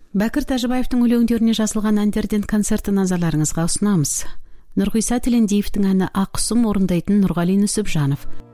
Бәкір Тәжібаевтың өлеңдеріне жазылған әндерден концертті назарларыңызға ұсынамыз. Нұрғиса Тілендиевтің әні «Аққұсым» орындайтын Нұрғали Нүсіпжанов.